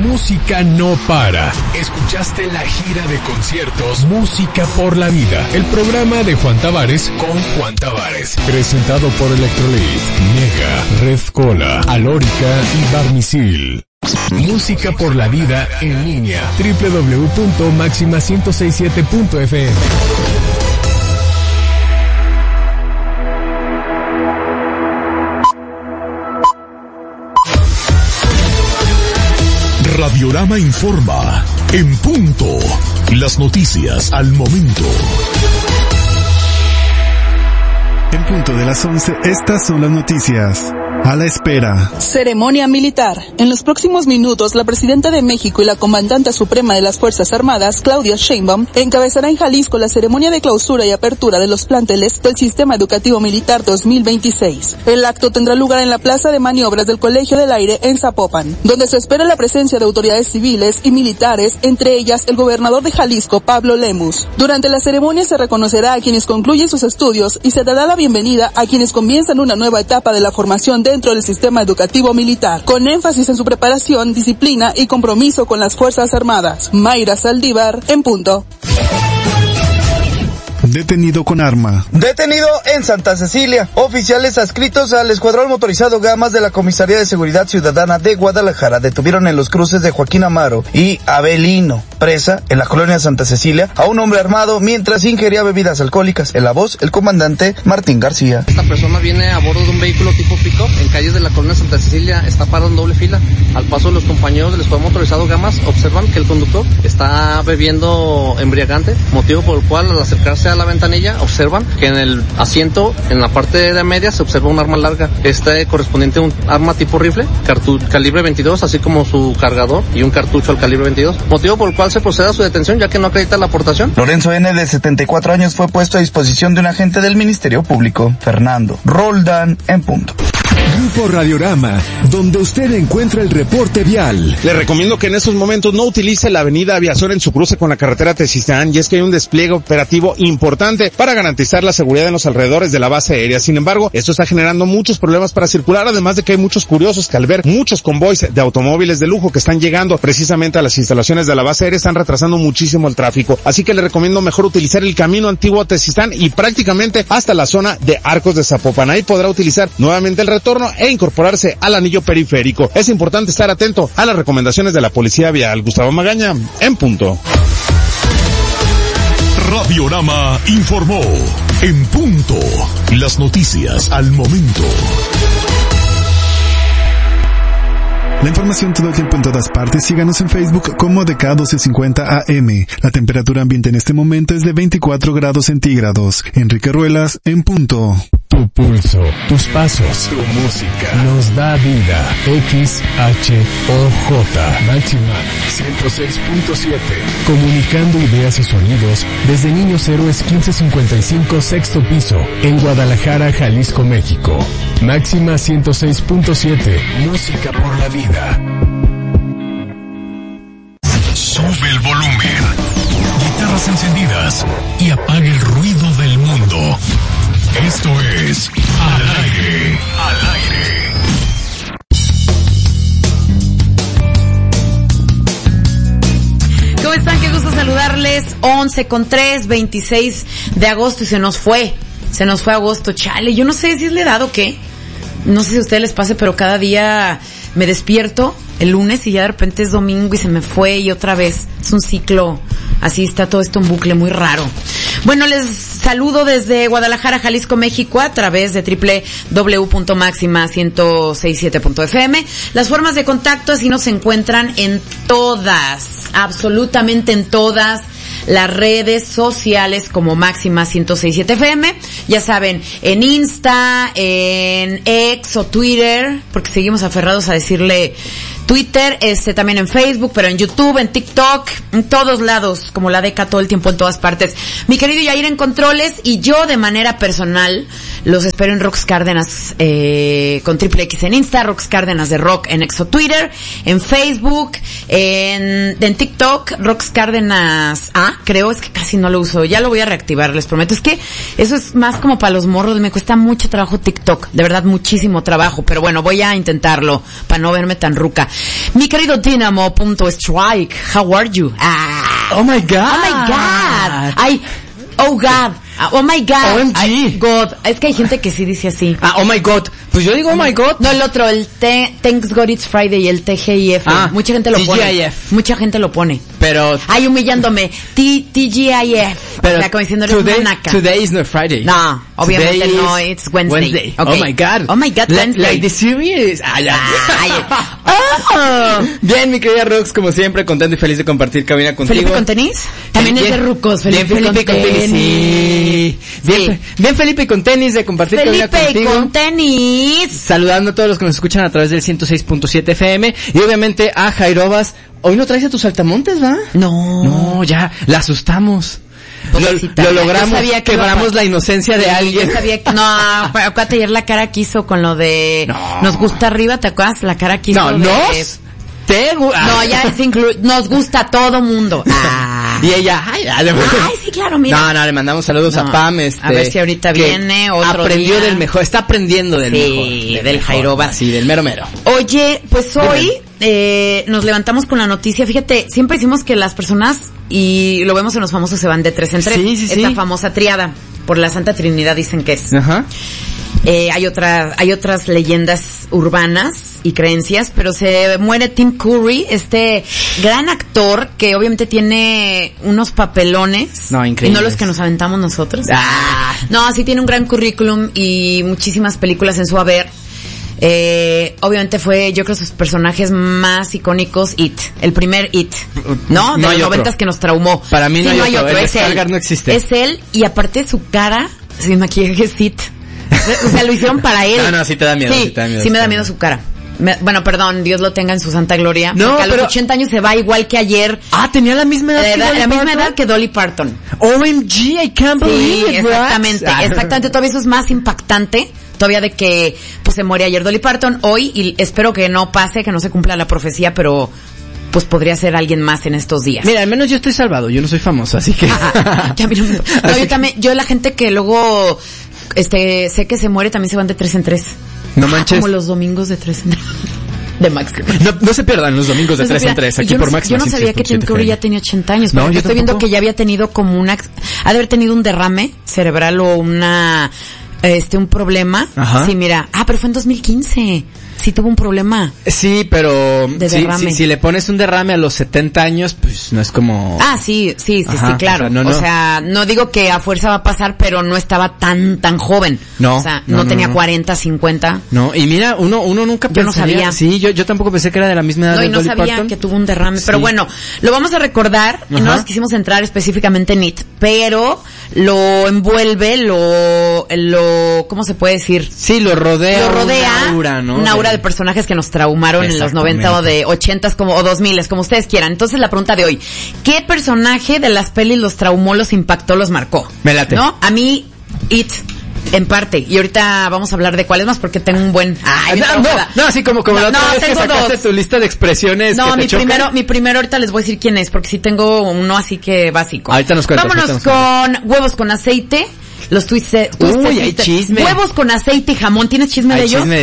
música no para. Escuchaste la gira de conciertos Música por la Vida, el programa de Juan Tavares con Juan Tavares. Presentado por Electrolit, Mega, Red Cola, Alórica y Barmisil. Música por la Vida en línea. www.maxima1067.fm. Radiorama informa. En punto. Las noticias al momento. En punto de las 11, estas son las noticias. A la espera. Ceremonia militar. En los próximos minutos, la presidenta de México y la comandante suprema de las Fuerzas Armadas, Claudia Sheinbaum, encabezará en Jalisco la ceremonia de clausura y apertura de los planteles del Sistema Educativo Militar 2026. El acto tendrá lugar en la Plaza de Maniobras del Colegio del Aire en Zapopan, donde se espera la presencia de autoridades civiles y militares, entre ellas el gobernador de Jalisco, Pablo Lemus. Durante la ceremonia se reconocerá a quienes concluyen sus estudios y se dará la bienvenida a quienes comienzan una nueva etapa de la formación dentro del sistema educativo militar, con énfasis en su preparación, disciplina y compromiso con las Fuerzas Armadas. Mayra Saldívar, en punto. Detenido con arma. Detenido en Santa Cecilia. Oficiales adscritos al Escuadrón Motorizado Gamas de la Comisaría de Seguridad Ciudadana de Guadalajara detuvieron en los cruces de Joaquín Amaro y Avelino Presa, en la colonia Santa Cecilia, a un hombre armado mientras ingería bebidas alcohólicas. En la voz, el comandante Martín García. Esta persona viene a bordo de un vehículo tipo pick-up en calles de la colonia Santa Cecilia, está parado en doble fila. Al paso de los compañeros del Escuadrón Motorizado Gamas observan que el conductor está bebiendo embriagante, motivo por el cual al acercarse a la ventanilla observan que en el asiento, en la parte de media, se observa un arma larga. Correspondiente a un arma tipo rifle, calibre 22, así como su cargador y un cartucho al calibre 22. Motivo por el cual se procede a su detención, ya que no acredita la aportación. Lorenzo N., de 74 años, fue puesto a disposición de un agente del Ministerio Público. Fernando Roldán, en punto. Grupo Radiorama, donde usted encuentra el reporte vial. Le recomiendo que en estos momentos no utilice la avenida Aviación en su cruce con la carretera Tezistán, y es que hay un despliegue operativo importante para garantizar la seguridad en los alrededores de la base aérea. Sin embargo, esto está generando muchos problemas para circular, además de que hay muchos curiosos que al ver muchos convoys de automóviles de lujo que están llegando precisamente a las instalaciones de la base aérea, están retrasando muchísimo el tráfico. Así que le recomiendo mejor utilizar el camino antiguo a Tezistán y prácticamente hasta la zona de Arcos de Zapopan. Ahí podrá utilizar nuevamente el retorno e incorporarse al anillo periférico. Es importante estar atento a las recomendaciones de la Policía Vial. Gustavo Magaña, en punto. Radiorama informó. En punto. Las noticias al momento. La información todo el tiempo en todas partes. Síganos en Facebook como DK1250 AM. La temperatura ambiente en este momento es de 24 grados centígrados. Enrique Ruelas, en punto. Tu pulso, tus pasos, tu música nos da vida. XHOJ Máxima 106.7. Comunicando ideas y sonidos desde Niños Héroes 1555, sexto piso, en Guadalajara, Jalisco, México. Máxima 106.7. Música por la vida. Sube el volumen. Guitarras encendidas y apague el ruido del mundo. Esto es Al Aire, Al Aire. ¿Cómo están? Qué gusto saludarles. 11:03, 26 de agosto y se nos fue agosto, chale. Yo no sé si es la edad o qué. No sé si a ustedes les pase, pero cada día me despierto el lunes y ya de repente es domingo y se me fue y otra vez. Es un ciclo, así está todo esto en bucle, muy raro. Bueno, les saludo desde Guadalajara, Jalisco, México, a través de www.maxima1067.fm. Las formas de contacto así nos encuentran en todas, absolutamente en todas las redes sociales como Máxima 106.7 FM. Ya saben, en Insta, en X o Twitter, porque seguimos aferrados a decirle Twitter, también en Facebook, pero en YouTube, en TikTok, en todos lados, como la DK todo el tiempo en todas partes. Mi querido Yair en controles, y yo de manera personal los espero en Rox Cárdenas con triple X en Insta, Rox Cárdenas de Rock en X o Twitter, en Facebook, en TikTok, Rox Cárdenas A, creo, es que casi no lo uso. Ya lo voy a reactivar, les prometo. Es que eso es más como para los morros. Me cuesta mucho trabajo TikTok. De verdad, muchísimo trabajo. Pero bueno, voy a intentarlo para no verme tan ruca. Mi querido Dynamo.Strike, how are you? Oh my God. Oh my God. Ay, oh God. Oh my God. OMG. Ay, God. Es que hay gente que sí dice así. Oh my God. Pues yo digo oh my God. No, el otro, el Thanks God It's Friday y el TGIF. Mucha gente lo pone. TGIF. Mucha gente lo pone. Pero... Ay, humillándome. TGIF. Pero o sea, como diciendo eres manaca. Today is not Friday. No, obviamente Today no, it's Wednesday. Okay. Oh my God. Oh my God, Wednesday. Like the series. Bien, mi querida Rox, como siempre, contento y feliz de compartir cabina contigo. ¿Felipe con tenis? También es de rucos, Felipe con tenis. Sí. Bien, Felipe con tenis, de compartir cabina contigo. Felipe con tenis. Saludando a todos los que nos escuchan a través del 106.7 FM. Y obviamente a Jairobas. Hoy no traes a tus saltamontes, ¿va? No, ya, la asustamos. Lo logramos, quebramos la inocencia de alguien. Yo sabía que, no, acuérdate ayer la cara que hizo con lo de nos gusta arriba, ¿te acuerdas? La cara que hizo no, ya nos gusta a todo mundo. Y ella, sí, claro, mira. No, le mandamos saludos a Pam, a ver si ahorita viene otro aprendió día. Del mejor, está aprendiendo del mejor. Sí, del Jairobas. Sí, del mero. Oye, pues hoy nos levantamos con la noticia. Fíjate, siempre decimos que las personas, y lo vemos en los famosos, se van de 3 en 3. Sí. Esta famosa triada, por la Santa Trinidad dicen que es. Ajá. Hay otras leyendas urbanas y creencias, pero se muere Tim Curry, este gran actor que obviamente tiene unos papelones. No, increíble. Y no los que nos aventamos nosotros. No, sí tiene un gran currículum y muchísimas películas en su haber. Obviamente fue, yo creo, sus personajes más icónicos, el primer It, ¿no? De los 90s que nos traumó. Para mí no hay otro. Es él. No existe. Es él, y aparte su cara, sin maquillaje es It. O sea, lo hicieron para él. No, sí te da miedo. Sí me da miedo su cara. Bueno, perdón, Dios lo tenga en su santa gloria. No, porque a los 80 años se va igual que ayer. Tenía la misma edad. La misma edad que Dolly Parton. OMG, I can't believe it, exactamente. Exactamente, todavía eso es más impactante. Todavía de que pues se muere ayer Dolly Parton hoy, y espero que no pase, que no se cumpla la profecía, pero pues podría ser alguien más en estos días. Mira, al menos yo estoy salvado, yo no soy famoso, así que... yo también, la gente que luego sé que se muere también se van de 3 en 3. No manches. Como los domingos de 3 en 3. De Máxima. No se pierdan los domingos de 3 en 3, aquí por Máxima. Yo no sabía que Tim Curry ya tenía 80 años. No, yo estoy viendo que ya había tenido como ha de haber tenido un derrame cerebral o un problema. Ajá. Sí, mira. pero fue en 2015. Sí tuvo un problema. Sí, pero si le pones un derrame a los 70 años, pues no es como... Sí, claro. O sea, no digo que a fuerza va a pasar, pero no estaba tan joven. No. O sea, no tenía 40, 50. No, y mira, uno nunca pensaría... Yo no sabía. Sí, yo tampoco pensé que era de la misma edad de Dolly Parton. No sabía que tuvo un derrame. Sí. Pero bueno, lo vamos a recordar. No nos quisimos entrar específicamente en It, pero lo envuelve, ¿cómo se puede decir? Sí, lo rodea una aura, ¿no? Una aura de personajes que nos traumaron en los 90 o de 80s o 2000s, como ustedes quieran. Entonces la pregunta de hoy, ¿qué personaje de las pelis los traumó, los impactó, los marcó? Me late. ¿No? A mí, It, en parte. Y ahorita vamos a hablar de cuáles más, porque tengo un buen... así como la otra vez que sacaste tu lista de expresiones. No, mi primero ahorita les voy a decir quién es, porque sí tengo uno así que básico. Ahorita nos cuentas. Vámonos con huevos con aceite. Los twisted. Uy, hay chisme. Huevos con aceite y jamón. ¿Tienes chisme de ellos? Chisme